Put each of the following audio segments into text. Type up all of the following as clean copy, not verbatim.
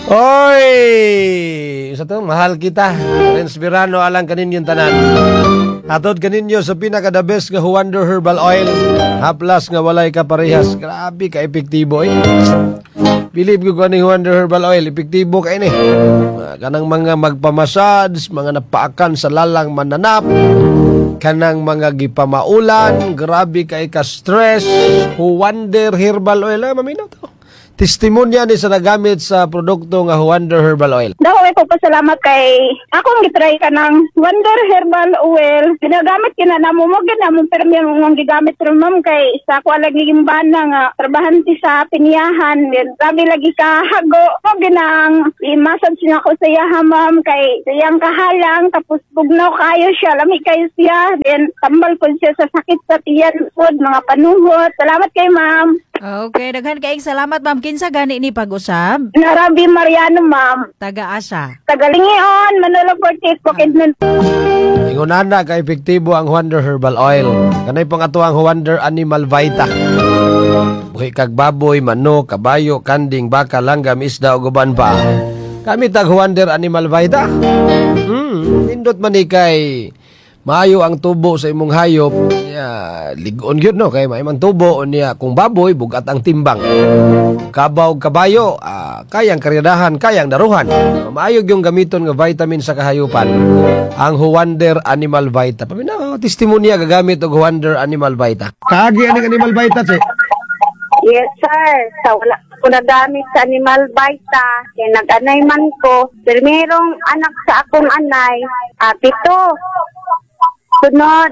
Oy! Isa to, mahal kita. Renz Verano alang kaninyong tanan. Atod kaninyo sa pinaka-the best nga Wonder Herbal Oil. Haplas nga walay kaparehas. Grabe ka epektibo eh. Believe ko ni Wonder Herbal Oil, epektibo kay ni. Kanang mga magpamassage, mga napaakan sa lalang mananap, kanang mga gipamaulan, grabe kay ka-stress, Wonder Herbal Oil. Maminaw to. Testimonya ni sa nagamit sa produkto nga Wonder Herbal Oil. Daw ay ko pasalamat kay akong gitry ka ng Wonder Herbal Oil. Ginagamit kina namo mo ginamon pero mong gigamit ron ma'am kay sa ko lagi gimbana nga trabahanti sa pinyahan. Sabi lagi ka hago mo ginang i-massage na ko sa iya ma'am kay siyang kahalang tapos bugnaw kayo siya lami kayo siya then tambal ko siya sa sakit sa tiyan pod mga panuhot. Salamat kay ma'am. Okay, daghan kaayong salamat ma'am. Kinsa gani ni pag-usab? Narabi Mariano ma'am. Taga-asa. Tagalingion Manolo Fortis Bukidnon. Ingunan na ka epektibo ang Wonder Herbal Oil. Kanay pang ato ang Wonder Animal Vita. Buhi kag baboy, manok, kabayo, kanding, baka, langgam, isda o guban pa. Kami tag Wonder Animal Vita. Nindot man ni kay maayo ang tubo sa imong hayop. Ligon yun no kay may man tubo niya kung baboy bugat ang timbang. Kabaw kabayo kayang karyadahan, kayang daruhan. Maayog yung gamiton nga vitamin sa kahayupan. Ang Wonder Animal Vita. Paminaw testimonya gagamit og Wonder Animal Vita. Kaagi ang Animal Vita si. Yes, sir. Sa wala ko nagamit sa Animal Vita. Kaya nag-anay man ko. Pero merong anak sa akong anay. 7. Sunod.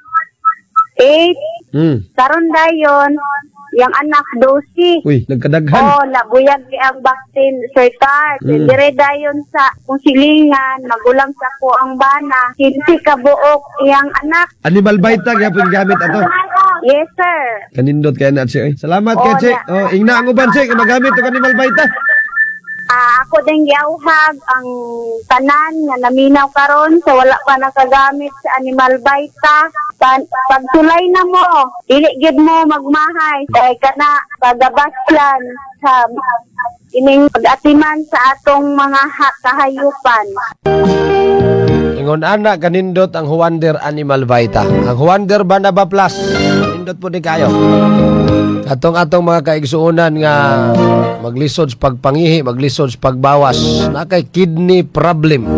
8. Karon dayon. Yang anak 12. Uy, nagkadaghan. Labuyag ang vaccine, Sir Card. Dire dayon sa kung silingan. Magulang sa ko ang bana. 15 ka buok iyang anak. Animal Vita gyapon gamit ato. Yes, sir. Kanindot kay na si. Salamat kay si. Ingna ang uban si magamit og Animal Vita. Ako din giawhag ang tanan nga naminaw karon sa wala pa nakagamit sa Animal Vita. Pagtulay na mo, dili gid mo magmahay kay kana pagabaslan sa ining pag-atiman sa atong mga kahayupan. Ingon ana kanindot ang Wonder Animal Vita. Ang Wonder Banaba Plus. Nindot po ni kayo. Atong mga kaigsuonan nga maglisod sa pagpangihi, maglisod sa pagbawas, na kay kidney problem.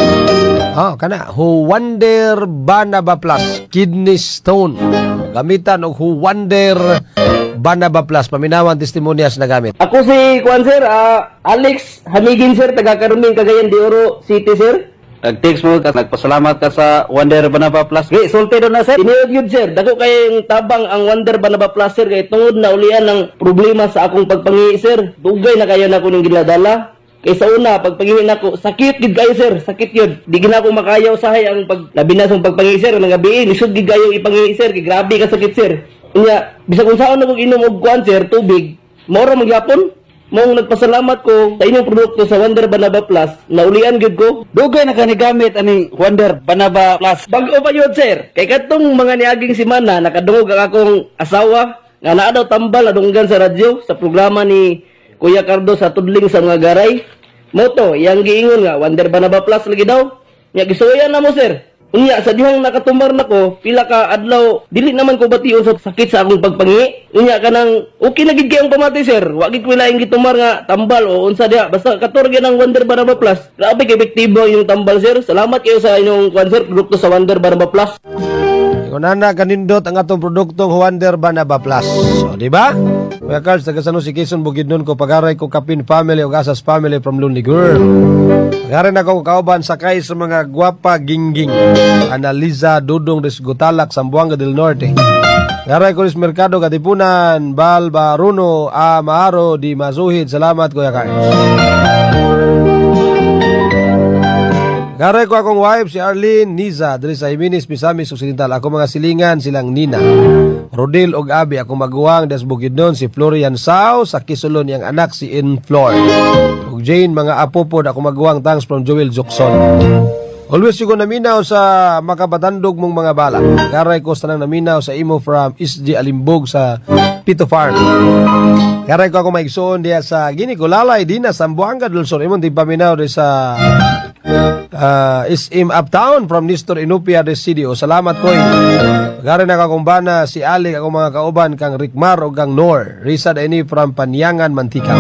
Kana Wonder Banaba Plus, kidney stone. Gamitan og Wonder Banaba Plus. Paminawan testimonyas na gamit. Ako si Juan sir, Alex Hamigin sir, taga Carmen, Cagayan de Oro City sir. Nag-text mo ka, nagpasalamat ka sa Wonder Banaba Plus. Okay, soltero na sir. Tiniod yun sir. Dako kayong tabang ang Wonder Banaba Plus sir. Kaya tungod na ulian ng problema sa akong pagpangi sir. Dugay na kayo na ko ng ginadala. Kaya sa una, pagpangihin ako, sakit gid kayo sir. Sakit yun. Di gina ako makayaw sahay ang labinasong pagpangi sir. Nang gabi, lisod gid kayo ipangi sir. Kaya grabe ka sakit sir. Kanya, bisa kung saan ako inom og kuan sir, tubig. Maura magyapon. Mong nagpasalamat ko sa inyong produkto sa Wonder Banaba Plus, naulian gid ko. Dugay na kanigamit ani Wonder Banaba Plus. Bag-o pa yun, sir. Kay katong mga niaging simana, nakadungog ang akong asawa, nga naa daw tambal adunggan sa radyo, sa programa ni Kuya Cardo sa Tudling sa mga garay. Moto, yang giingon nga, Wonder Banaba Plus lagi daw. Nya gisuyan na mo, sir. Unya, sa dihang nakatumar na ko, pila ka adlaw, dili naman ko batiyon sa sakit sa akong pagpangi. Unya ka nang, okay na gid kayong pamati sir. Wagi ko laing gitumar nga tambal o unsa diha. Basta katorge ng Wonder Banaba Plus. Grabe kay epektibo yung tambal sir. Salamat kayo sa inyong sir, produkto sa Wonder Banaba Plus. Ingonana kanindot ang atong produktong Wonder Banaba Plus. O, di ba? Kuya Carls, taga San Jose, Quezon, Bukidnon ko, pagaray ko Kapin family o Gasas family from Lonely Girl. Pagaray na ko kauban sakay sa mga gwapa gingging. Analiza Dudong Desgutalak, Sambuanga del Norte. Pagaray ko ris Mercado, Katipunan, Bal Baruno, Maaro, Di Mazuhid. Salamat, Kuya Carls. Garay ko akong wife, si Arlene Niza, diri sa Jimenez, Misamis, Occidental. Ako mga silingan, silang Nina. Rodel og Abi, ako maguwang, das Bukidnon, si Florian Sao, sa Kisulon, yang anak si Inflor. Og Jane, mga apopod, ako maguwang, thanks from Joel Jokson. Always yung naminaw sa makabatandog mong mga bala. Karay ko sa nang naminaw sa imo from SG Alimbog sa Pito Farm. Karay ko ako maigsoon diya sa Gini Kulalay, di na Sambuanga del Sur. Imong di paminaw di sa SM Uptown from Nestor Inupia de Sidio. Salamat koy. Karay nakakumbana si Ali ako mga kauban kang Rickmar o kang Nor. Risa ini from Panyangan, Mantika.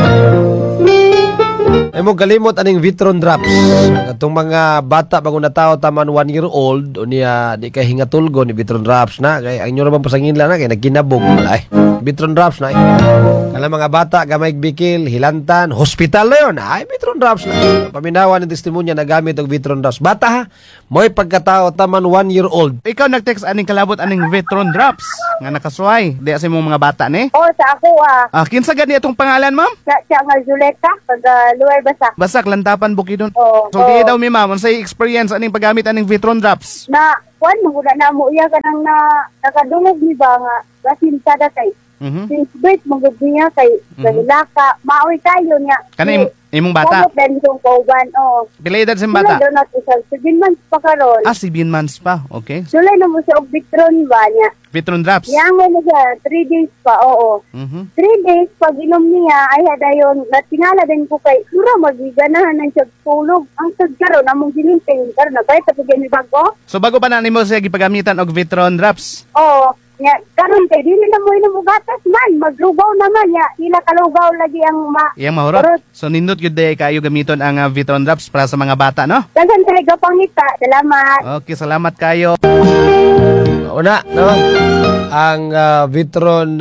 Ay mo kalimot aning Vitron Drops. Katong mga bata bago na tao taman 1 year old o niya di kay hingatulgo ni Vitron Drops na kay ang inyo naman pasangin lang na kay nagkinabog ay Vitron Drops na. Kala mga bata gamay bikil, hilantan, hospital na yun. Ay Vitron Drops na. Paminawan ng testimonya na gamit og Vitron Drops. Bata ha, mo'y pagkatao taman 1 year old. Ikaw nag-text aning kalabot aning Vitron Drops nga nakasuway di sa imong mga bata ni. Oh, sa ako Kinsa gani atong pangalan, ma'am? siya nga Zuleta, pag luway basak. Basak lantapan bukidon. Oo, So di daw mi ma'am, unsay experience aning paggamit aning Vitron Drops? Na, kuwan, magula na mo iya ka nang nakadungog ni ba nga, basin sada kay. Mhm. Since birth, magod niya kay Galilaka, maoy tayo niya. Kana imong bata. Kamot din itong kauban, Pila edad sa Sila bata? doon natin sa 7 months pa karon. 7 months pa. Okay. Sulay na mo siya og Victron ba niya. Vitron Drops. Yang mo na siya, 3 days pa, oo. Mhm. 3 days, pag inom niya, ay hadayon, natingala din ko kay, sura, magiganahan ng siya tulog. Ang sagkaroon, among gilinting, karoon, nagbayad sa pagyan ni bago. So bago pa na nimo siya gipagamitan og Vitron Drops. Oo, nga, karoon kay, dili na mo inumugatas man, maglugaw naman, ya, sila kalugaw lagi ang Iyang mahurot. So nindot gyud day kayo gamiton ang Vitron Drops para sa mga bata, no? Dagan talaga pangita, salamat. Okay, salamat kayo. Una, no? Ang Vitron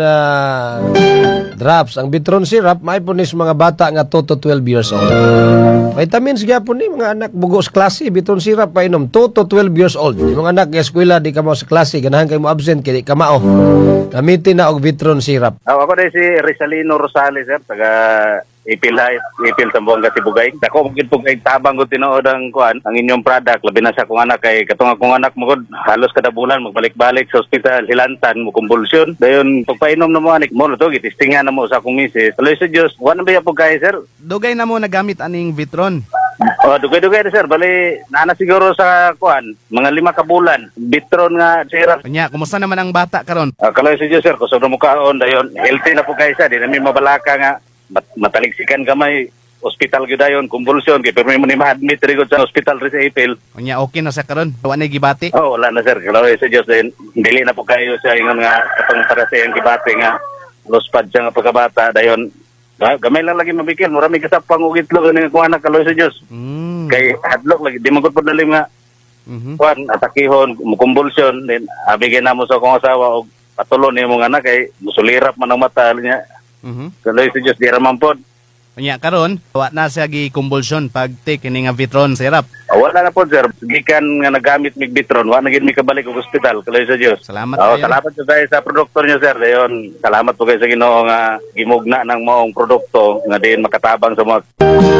Drops, ang Vitron Syrup, may po ni sa mga bata nga 2 to 12 years old. Vitamins gyapon ni mga anak bugos klase, Vitron Syrup painom 2 to 12 years old. Yung mga anak sa eskwela di ka mo sa klase, ganahan kay mo absent kay di ka mao. Gamitin na og Vitron Syrup. Ako din si Rizalino Rosales, sir, taga Ipil High, Ipil Sambuanga Sibugay. Dako mo gid pugay tabang ko tinuod ang kuan, ang inyong product labi na sa akong anak kay katong akong anak mo gud halos kada bulan magbalik-balik sa ospital, hilantan mo kumbulsyon. Dayon pagpainom na mo anik mo to gitistingan na mo sa akong misis. Tuloy sa Dios, wala ba po kay sir? Dugay na mo nagamit aning Vitron. Dugay-dugay na sir, bali naana siguro sa kuan, mga 5 ka bulan. Vitron nga syrup. Kanya, kumusta naman ang bata karon? Kaloy sa Dios sir, kusog na mo kaon dayon. Healthy na po kay sa, di na mi mabalaka nga mataligsikan gamay hospital gyud dayon kumbulsyon kay pero mo ni ma-admit rigod sa hospital ri sa Ipil. Kanya, okay na sa karon. Wa na gibati. Wala na sir, kaloy sa Dios din dili na po kayo sa ingon nga katong para sa iyang gibati nga lospad siya nga pagkabata dayon gamay lang lagi mabikil mura mi kasapang ug itlog ni kuan kaloy sa Dios. Kay hadlok lagi di magud pod dalim nga kuan atakihon mukumbulsyon then abigay na mo sa akong asawa og patulon ni mong anak kay musulirap man ang mata niya. Kaloy sa Diyos, di raman po. Kanya karon, wa na siya gi-convulsion pag take ini nga Vitron Syrup. Wala na po, sir. Gikan nga nagamit mig Vitron, wala na gid mi kabalik og ospital. Kaloy sa Diyos. Salamat kayo. Salamat po tayo sa produkto niyo, sir. Dayon, salamat po kayo sa Ginoo nga gimugna ng maong produkto nga diin makatabang sa mga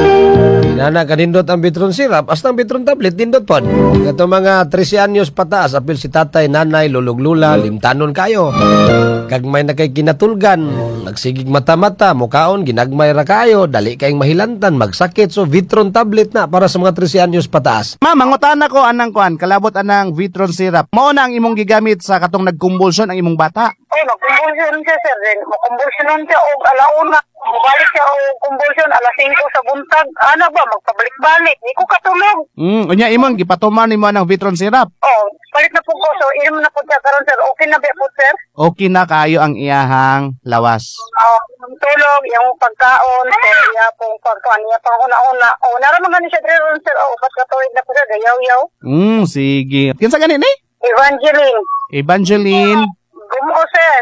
Nana kanindot ang Vitron Syrup, hasta ang Vitron tablet dindot pod. Kato mga 13 anyos pataas, apil si tatay, nanay, lulog lula, limtanon kayo. Gagmay na kay kinatulgan, nagsigig mata-mata, mukaon, ginagmay ra kayo, dali kayong mahilantan, magsakit. So Vitron tablet na para sa mga 13 anyos pataas. Ma'am, mangutan ako anang kuan, kalabot anang Vitron Syrup. Mao na ang imong gigamit sa katong nagkumbulsyon ang imong bata. Ay, magkumbulsyon siya, sir. Then, makumbulsyonon siya og alauna. Mabalik siya og kumbulsyon alas 5 sa buntag. Ano ba, magpabalik-balik. Di ko katulog. Unya imong gipatumar nimo anang Vitron Syrup. Palit na po ko. So, inom na po siya karon, sir. Okay na ba po, sir? Okay na kayo ang iyahang lawas. Ang tulog, yung pagkaon, sir, iya pong pagkaon, iya pang una-una. Naraman siya rin, sir. Upat katuwid na po siya, gayaw-yaw. Sige. Kinsa gani ni? Evangeline. Evangeline. Gumuo, sir.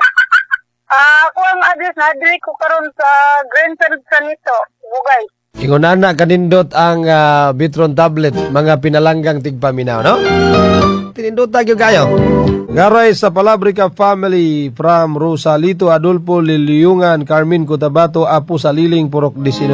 Ako ang address na address ko karon sa Greenfield Sanito, Bugay. Ingonana kanindot ang Vitron tablet, mga pinalanggang tigpaminaw, no? Tinindot tagyo kayo. Garay sa Palabrica family from Rosalito, Adolfo Liliungan, Carmen Cotabato, Apo Saliling, Purok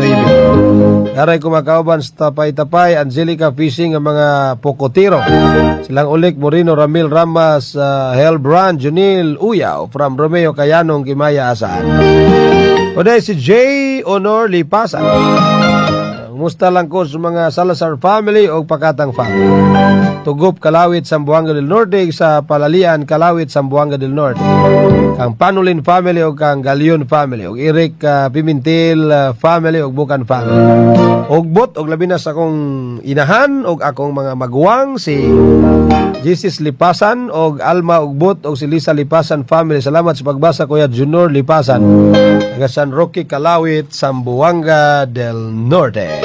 19. Garay kumakauban sa Tapay-Tapay, Angelica Fishing, ang mga Pokotiro. Silang Ulik, Moreno, Ramil, Ramas, Helbrand, Junil, Uyaw, from Romeo, Kayanong, Kimaya, Asaan. O dahil si J. Honor Lipasan. Musta lang ko sa mga Salazar family o Pakatang family. Tugop Kalawit, Sambuanga del Norte, sa Palalian, Kalawit, Sambuanga del Norte. Kang Panulin family o kang Galion family. O Eric Pimentel family o Bukan family. Og bot, og labi na sa akong inahan, og akong mga maguwang, si Jesus Lipasan, og Alma Ugbot, og si Lisa Lipasan family. Salamat sa pagbasa, Kuya Junior Lipasan. Taga San Roque, Kalawit, Sambuanga del Norte.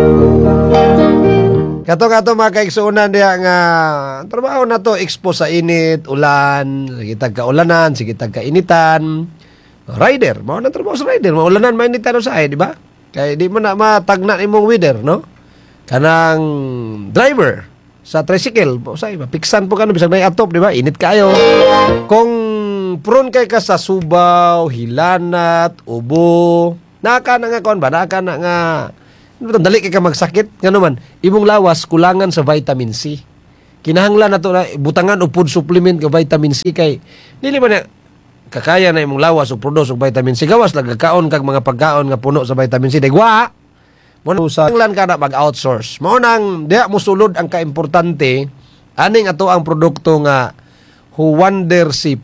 Kato mga kaigsuunan diya nga trabaho na to, expose sa init, ulan, sige tagkaulanan, sige tagkainitan. Rider, mao na trabaho sa rider, maulanan, mainitan sa ay, di ba? Kaya di mo na matagna imong weather, no? Kanang driver sa tricycle, say piksan po kano bisag nay atop, di ba? Init kayo. Kung prone kay ka sa subaw, hilanat, ubo, naka na nga kon ba? Naka na nga dali kay ka magsakit, ngano man, imong lawas kulangan sa vitamin C. Kinahanglan nato na butangan o food supplement ka vitamin C kay dili man na kakaya na imong lawas o produce og vitamin C. Gawas lang kaon kag mga pagkaon nga puno sa vitamin C. Dagwa mo sa lang ka na mag-outsource. Mao nang diha mo sulod ang kaimportante aning ato ang produkto nga Wonder C+.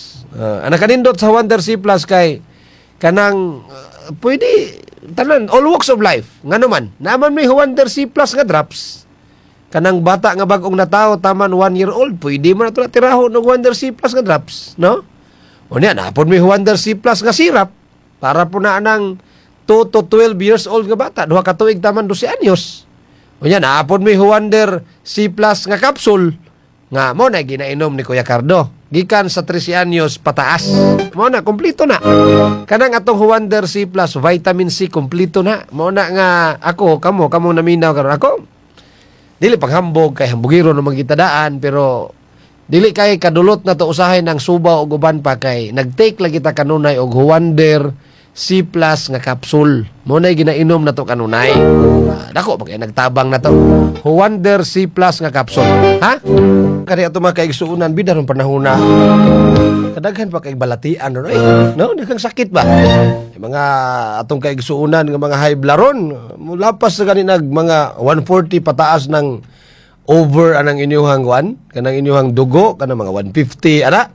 Ana kanindot sa Wonder C+ kay kanang pwede tanan all walks of life ngano man naman may Wonder C+ nga drops kanang bata nga bag-ong natawo taman 1 year old pwede man ato tirahon og Wonder C+ nga drops, no? Unya na pud may Wonder C+ nga syrup para po na anang 2 to 12 years old nga bata, duha ka tuig taman 12 anyos. Unya na pud may Wonder C+ nga capsule nga mo na ginainom ni Kuya Cardo gikan sa 13 anyos pataas. Mo na kompleto na. Kanang atong Wonder C+ vitamin C kompleto na. Mo na nga ako kamo naminaw karon ako. Dili paghambog kay hambugiro no magitadaan pero dili kay kadulot na to usahay ng subaw og uban pa kay nagtake lagi ta kanunay og Wonder C+ nga capsule. Mo na ginainom na to kanunay. Dako bagay nagtabang na to. Wonder C+ nga capsule. Ha? Kani ato mga kaigsuunan bidaron panahona. Kadaghan pa kay balatian no? Daghang sakit ba? Mga atong kaigsuunan nga mga high blood mulapas sa gani nag mga 140 pataas ng over anang inyuhang kanang inyuhang dugo kanang mga 150 ana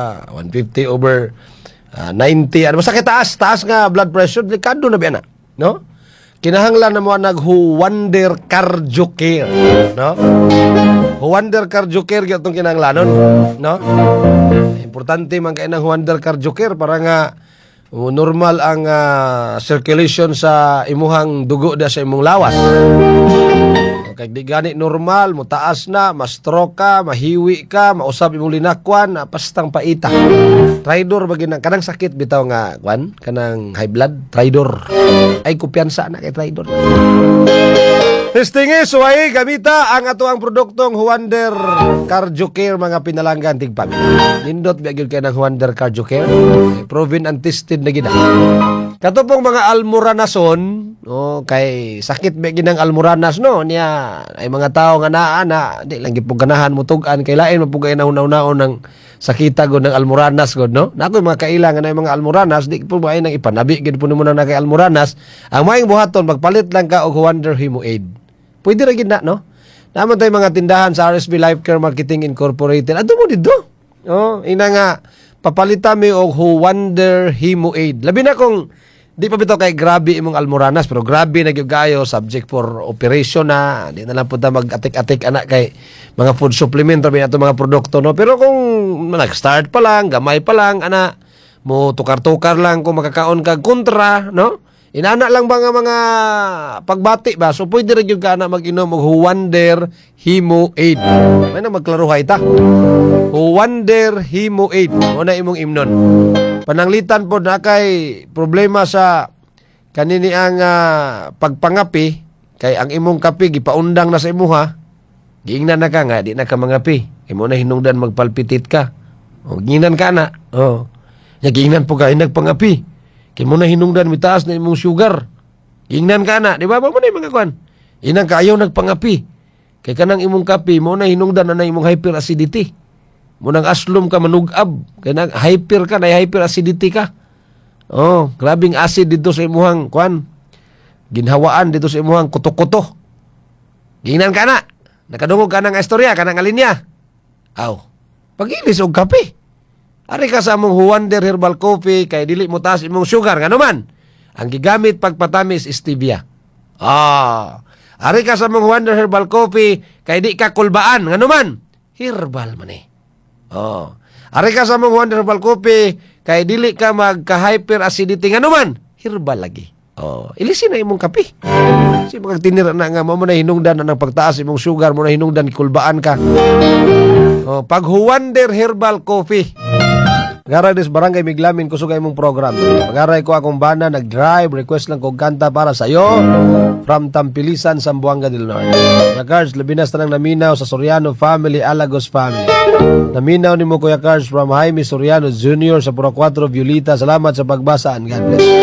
150 over 90 ano masakit taas nga blood pressure delikado na ba ana, no? Kinahanglan na mo nag Wonder Cardio Care, no? Wonder Cardio Care gyud tong kinahanglanon, no? Importante man kay nang Wonder Cardio Care para nga normal ang circulation sa imuhang dugo da sa imong lawas. Kay di gani normal, mo taas na, ma-stroke ka, mahiwi ka, mausab imong linakwan, pastang paita. Tridor bagay nang kanang sakit bitaw nga kanang high blood, Tridor. Ay kumpiyansa na kay Tridor. Testingi suway gamita ang ato ang produktong Wonder Cardio Care mga pinalanggan tig pamilya. Nindot biagil kay ng Wonder Cardio Care. Proven and tested na gina. Kato pong mga almoranason, kay sakit ba ginang almoranas no niya ay mga tao nga naa na di lang gipug ganahan mo tugan kay lain mapugay na unaw-unaw ng sakita go ng almoranas god no. Nako mga kailangan na mga almoranas di po ba ay nang ipanabi gid po nimo na kay almoranas. Ang maayong buhaton magpalit lang ka og Wonder Hemo Aid. Pwede ra gid na no. Naman tay mga tindahan sa RSB Life Care Marketing Incorporated. Adto mo dito. Ina nga papalita mi og Wonder Hemo Aid. Labi na kung di pa bitaw kay grabe imong almoranas pero grabe na gyud kayo subject for operation na di na lang pud mag-atik-atik anak kay mga food supplement rabi ato mga produkto no. Pero kung nag-start pa lang, gamay pa lang ana mo tukar-tukar lang kung makakaon kag kontra no. Inana lang ba nga mga pagbati ba? So pwede rin yung ka na mag-inom og Wonder Hemo Aid. May na magklaruhay ta. Wonder Hemo Aid. O na imong imnon. Pananglitan po na kay problema sa kanini ang pagpangapi. Kay ang imong kapi, gipaundang na sa imuha. Giingnan na ka nga, di na ka mangapi. Imo na hinungdan magpalpitit ka. O, giingnan ka na. O, giingnan po ka, nagpangapi. Kaya mo na hinungdan, mitaas na imong sugar. Ingnan ka na. Di ba? Ba mo na yung mga kwan? Inang ka, ayaw nagpangapi. Kaya kanang imong kapi, mo na hinungdan na imong hyperacidity. Mo nang aslom ka, manugab. Kaya nang hyper ka, na hyperacidity ka. Grabing acid dito sa imuhang kwan. ginhawaan dito sa imuhang kuto-kuto. Gingnan ka na. Nakadungog ka ng istorya, ka ng alinya. Aw, pagilis og kape. Ari ka sa among Wonder Herbal Coffee, kay dili mo taas imong sugar, nga naman. Ang gigamit pagpatamis stevia. Ari ka sa among Wonder Herbal Coffee, kay di ka kulbaan, nga naman. Herbal man eh. Ari ka sa among Wonder Herbal Coffee, kay dili ka magka-hyper acidity, nga naman. Herbal lagi. Ilisin na imong kape. Kasi magtinira na nga mo na hinungdan na ng pagtaas imong sugar mo na hinungdan kulbaan ka. Pag Wonder Herbal Coffee. Garay des barangay Miglamin ko sugay imong program. Pagaray ko akong bana nag-drive, request lang kog kanta para sa iyo from Tampilisan, Zamboanga del Norte. Kuya Cards, labinas tanang naminaw sa Soriano family, Alagos family. Naminaw ni mo Kuya Cards from Jaime Soriano Jr. sa Pura 4 Violeta. Salamat sa pagbasa and God bless.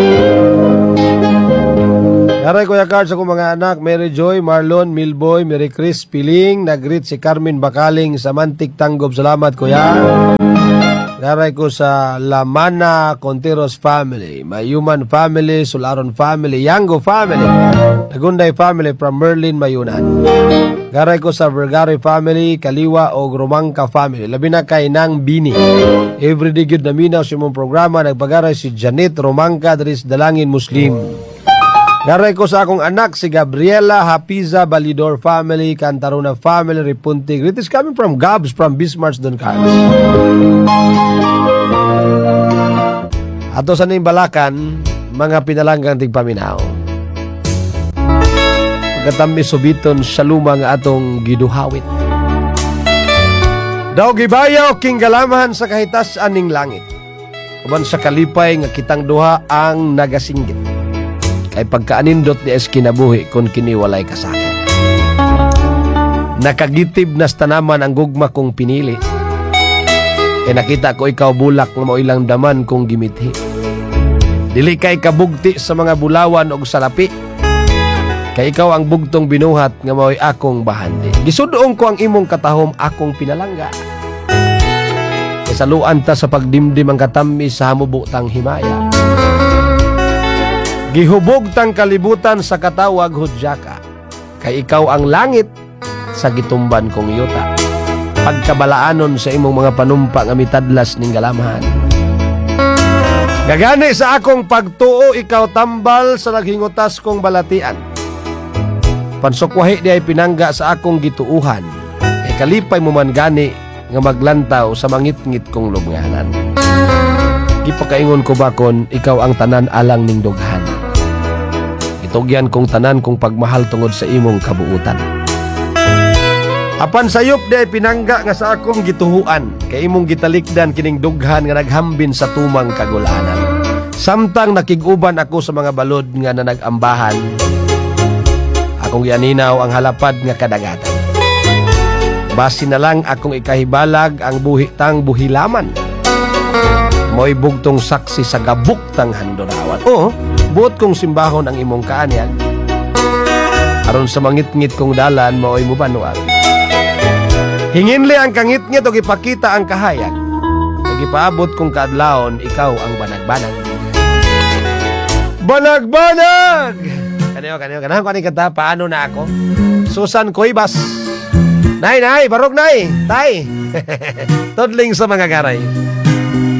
Garay Kuya Cards, ako mga anak, Mary Joy, Marlon, Milboy, Mary Chris, Piling, nag-greet si Carmen Bakaling sa Mantik Tanggob. Salamat Kuya. Garay ko sa Lamana Conteros family, Mayuman family, Sularon family, Yango family, Nagunday family from Merlin, Mayunan. Garay ko sa Vergari family, Kaliwa o Grumangka family, labi na kay Nang Bini. Everyday good na minaw sa mong programa, nagpagaray si Janet Romangka, Dris Dalangin Muslim. Garay ko sa akong anak si Gabriela Hapiza Balidor family, Cantarona family, Repunti. Greetings coming from Gabs from Bismarck, Don Carlos. Ato sa ning balakan, mga pinalanggang tigpaminaw. Pagkatami subiton sa lumang atong giduhawit. Daw gibayaw king galamahan sa kahitasan ning langit. Kuman sa kalipay nga kitang duha ang nagasinggit. Kay pagkaanindot ni kinabuhi kung kiniwalay kasakit. Nakagitib na tanaman ang gugma kong pinili. Kay nakita ko ikaw bulak nga mo ilang daman kong gimithi. Dili kay kabugti sa mga bulawan o salapi. Kay ikaw ang bugtong binuhat nga mao'y akong bahandi. Gisudoong ko ang imong katahom akong pinalangga. Kay saluan ta sa pagdimdim ang katami sa hamubutang himaya. Gihubog tang kalibutan sa katawag hudyaka. Kay ikaw ang langit sa gitumban kong yuta. Pagkabalaanon sa imong mga panumpa nga mitadlas ning galamahan. Gagani sa akong pagtuo ikaw tambal sa naghingutas kong balatian. Pansukwahi di ay pinangga sa akong gituuhan. Kay kalipay mo man gani nga maglantaw sa mangit-ngit kong lubnganan. Ipakaingon ko bakon ikaw ang tanan alang ning dughan. Itugyan kong tanan kong pagmahal tungod sa imong kabuutan. Apan sayop di ay pinangga nga sa akong gituhuan, kay imong gitalikdan kining dughan nga naghambin sa tumang kagulanan. Samtang nakiguban ako sa mga balod nga nanagambahan, akong gianinaw ang halapad nga kadagatan. Basi na lang akong ikahibalag ang buhitang buhilaman. Mo'y bugtong saksi sa gabuktang handorawan. Buot kong simbahon ang imong kaanyag. Aron sa mangit-ngit kong dalan, maoy mo banuag. Hinginli ang kangit-ngit o ipakita ang kahayag. Nagipaabot kong kaadlaon, ikaw ang banag-banag. Banag-banag! Kaniyo, kani kata, paano na ako? Susan Kuibas. Nay, barog nay, tay. Todling sa mga garay.